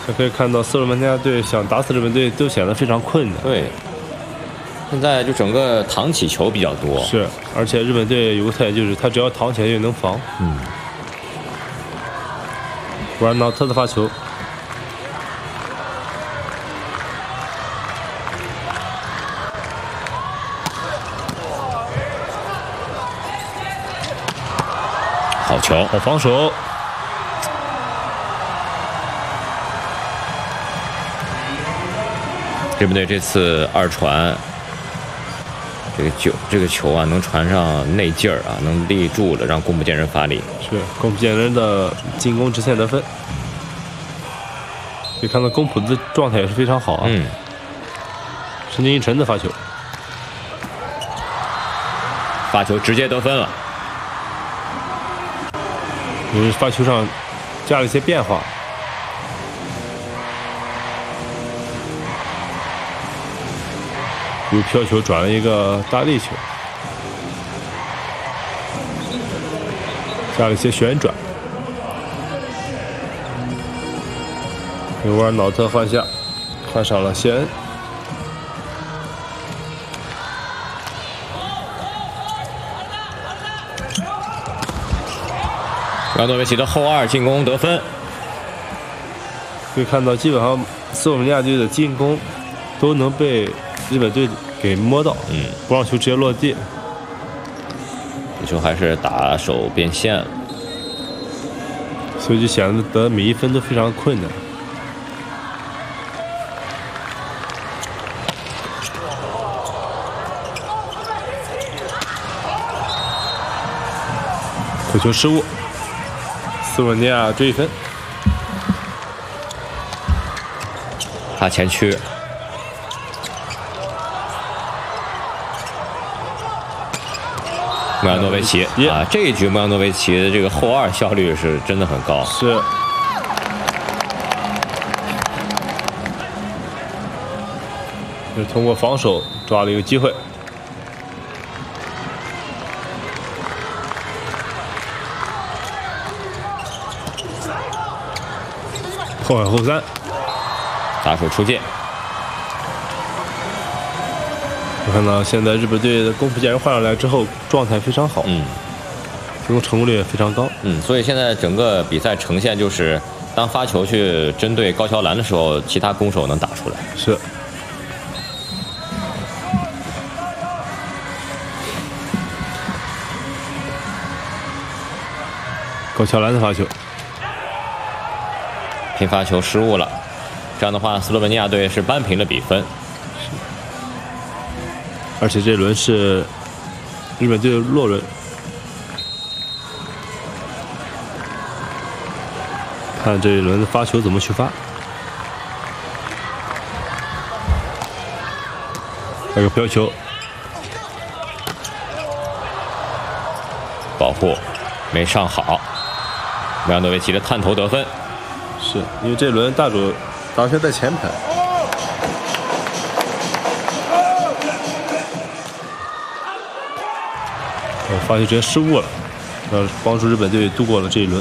这可以看到斯洛文尼亚队想打死日本队都显得非常困难。 对，现在就整个躺起球比较多。 是，而且日本队有个特点就是他只要躺起来就能防。玩瑙特的发球。 好球， 好防守。 日本队这次二传，这个球啊，能传上内劲儿啊，能立住了，让宫部健人发力。 是宫部健人的进攻直线得分。可以看到宫浦的状态也是非常好啊。深津一成的发球， 直接得分了。 因为发球上加了一些变化。由飘球转了一个大力球，加了一些旋转。有玩瑙特换下，换上了谢恩。 布拉诺维奇的后二进攻得分。 可以看到，基本上斯洛文尼亚队的进攻都能被日本队给摸到，不让球直接落地。 这球还是打手变线了， 所以就显得每一分都非常困难。口球失误，斯洛文尼亚追分。 他前区。穆亚诺维奇啊，这一局穆亚诺维奇的这个后二效率是真的很高。 是。是通过防守抓了一个机会。后二后三， 打手出界。 我看到现在日本队的宫部健人换上来之后，状态非常好，进攻成功率也非常高， 所以现在整个比赛呈现就是，当发球去针对高桥蓝的时候，其他攻手能打出来。 是。高桥蓝的发球， 拼发球失误了，这样的话，斯洛文尼亚队是扳平了比分。 而且这轮是日本队的落轮，看这一轮的发球怎么去发。还有个飘球， 保护没上好，穆亚诺维奇的探头得分。 是因为这轮大主打拳在前排。发球直接失误了，帮助日本队度过了这一轮。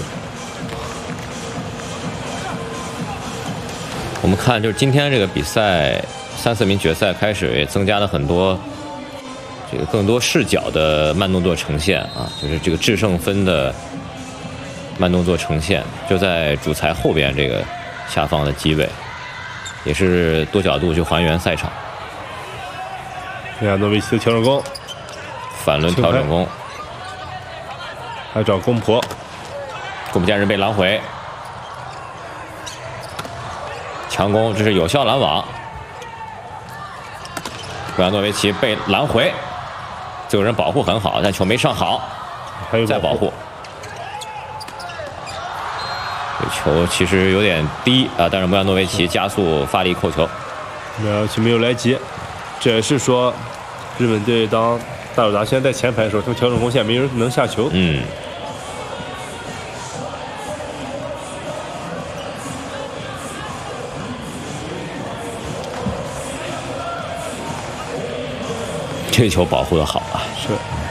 我们看，就是今天这个比赛3、4名决赛开始也增加了很多这个更多视角的慢动作呈现啊，就是这个制胜分的慢动作呈现，就在主裁后边这个下方的机位，也是多角度去还原赛场。 穆亚诺维奇的调整攻， 反轮调整攻。 还找宫婆， 宫部健人被拦回，强攻，这是有效拦网。穆亚诺维奇被拦回，这个人保护很好，但球没上好， 还有再保护。这球其实有点低啊，但是穆亚诺维奇加速发力扣球， 穆亚诺维奇没有来接，这也是说日本队当大主达现在在前排的时候，从调整攻线没人能下球。 这球保护的好啊！ 是。